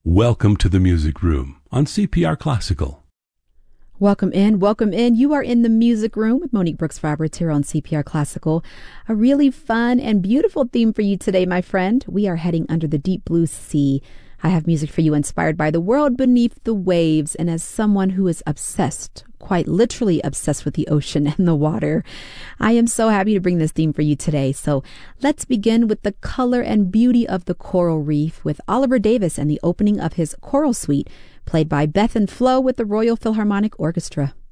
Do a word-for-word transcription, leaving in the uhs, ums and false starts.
Welcome to the Music Room on C P R Classical. Welcome in, welcome in. You are in the Music Room with Monique Brooks Roberts here on C P R Classical. A really fun and beautiful theme for you today, my friend. We are heading under the deep blue sea. I have music for you inspired by the world beneath the waves, and as someone who is obsessed, quite literally obsessed with the ocean and the water, I am so happy to bring this theme for you today. So let's begin with the color and beauty of the coral reef with Oliver Davis and the opening of his choral suite, played by Beth and Flo with the Royal Philharmonic Orchestra.